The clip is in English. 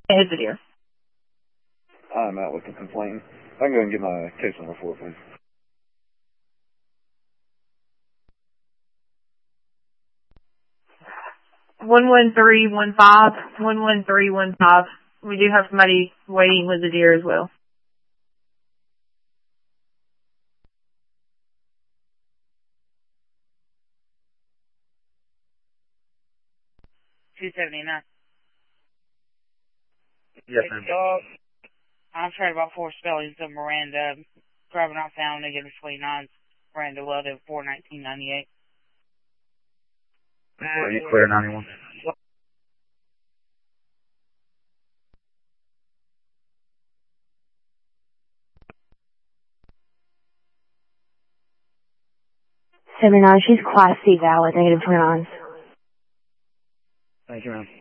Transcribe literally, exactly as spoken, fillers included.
Hit the deer. I'm out with the complaint. I can go and get my case number four, please. One one three one five. One one three one five. We do have somebody waiting with the deer as well. Two seventy nine. Yes, ma'am. Dog. I'm trying about four spellings of Miranda. Driving off down negative twenty nine. Miranda Weldon four nineteen ninety eight. Are you clear, ninety-one? seventy-nine, she's Class C valid, negative twenty-nine. Thank you, ma'am.